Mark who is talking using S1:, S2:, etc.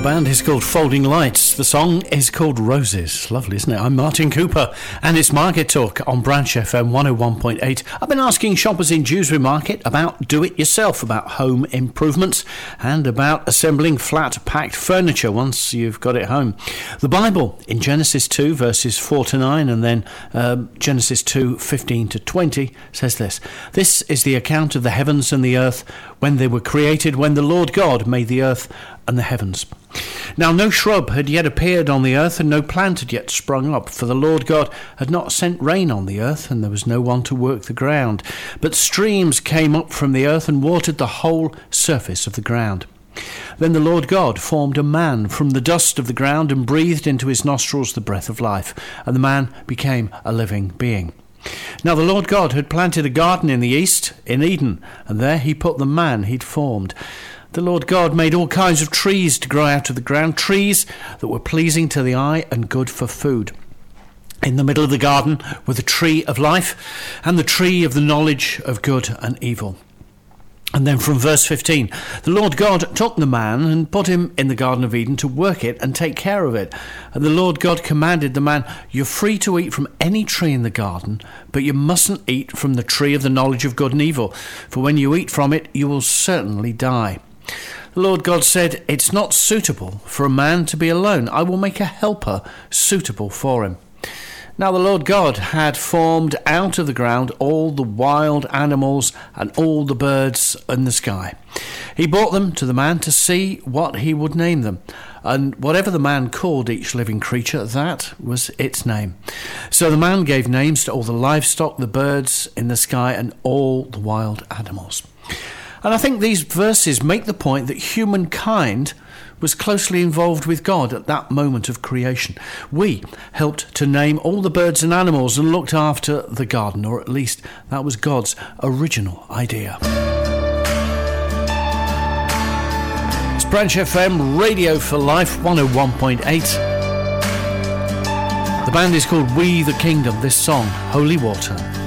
S1: band is called Folding Lights. The song is called Roses. Lovely, isn't it? I'm Martin Cooper, and it's Market Talk on Branch FM 101.8. I've been asking shoppers in Dewsbury Market about do-it-yourself, about home improvements, and about assembling flat-packed furniture once you've got it home. The Bible in Genesis 2, verses 4 to 9, and then Genesis 2, 15 to 20, says this. This is the account of the heavens and the earth when they were created, when the Lord God made the earth and the heavens. Now no shrub had yet appeared on the earth, and no plant had yet sprung up, for the Lord God had not sent rain on the earth, and there was no one to work the ground. But streams came up from the earth and watered the whole surface of the ground. Then the Lord God formed a man from the dust of the ground and breathed into his nostrils the breath of life, and the man became a living being. Now the Lord God had planted a garden in the east, in Eden, and there he put the man he'd formed. The Lord God made all kinds of trees to grow out of the ground, trees that were pleasing to the eye and good for food. In the middle of the garden were the tree of life and the tree of the knowledge of good and evil. And then from verse 15, the Lord God took the man and put him in the Garden of Eden to work it and take care of it. And the Lord God commanded the man, "You're free to eat from any tree in the garden, but you mustn't eat from the tree of the knowledge of good and evil, for when you eat from it, you will certainly die." The Lord God said, "It's not suitable for a man to be alone. I will make a helper suitable for him." Now the Lord God had formed out of the ground all the wild animals and all the birds in the sky. He brought them to the man to see what he would name them. And whatever the man called each living creature, that was its name. So the man gave names to all the livestock, the birds in the sky, and all the wild animals. And I think these verses make the point that humankind was closely involved with God at that moment of creation. We helped to name all the birds and animals and looked after the garden, or at least that was God's original idea. It's Branch FM Radio for Life 101.8. The band is called We the Kingdom. This song, Holy Water.